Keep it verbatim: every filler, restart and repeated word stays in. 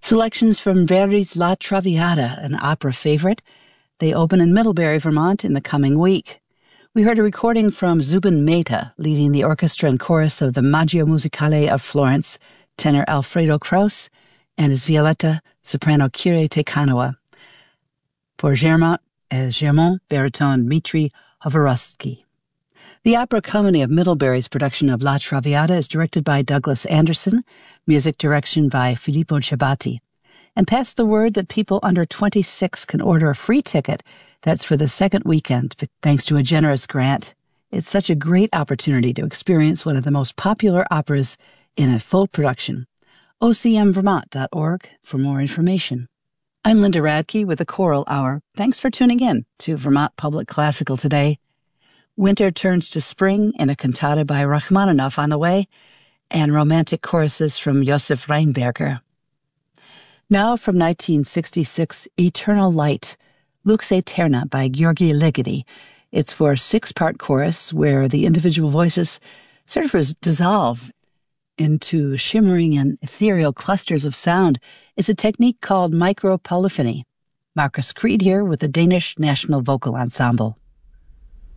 Selections from Verdi's La Traviata, an opera favorite. They open in Middlebury, Vermont in the coming week. We heard a recording from Zubin Mehta, leading the orchestra and chorus of the Maggio Musicale of Florence, tenor Alfredo Kraus, and his Violetta, soprano Kyrie Tekhanoa. For Germont, as Germont, baritone Dmitry Hovorovsky. The Opera Company of Middlebury's production of La Traviata is directed by Douglas Anderson, music direction by Filippo Ciabatti. And pass the word that people under twenty-six can order a free ticket. That's for the second weekend, thanks to a generous grant. It's such a great opportunity to experience one of the most popular operas in a full production. O C M Vermont dot org for more information. I'm Linda Radke with the Choral Hour. Thanks for tuning in to Vermont Public Classical today. Winter turns to spring and a cantata by Rachmaninoff on the way, and romantic choruses from Josef Reinberger. Now from nineteen sixty-six, Eternal Light, Lux Aeterna by György Ligeti. It's for a six-part chorus where the individual voices sort of dissolve into shimmering and ethereal clusters of sound. It's a technique called micropolyphony. Marcus Creed here with the Danish National Vocal Ensemble.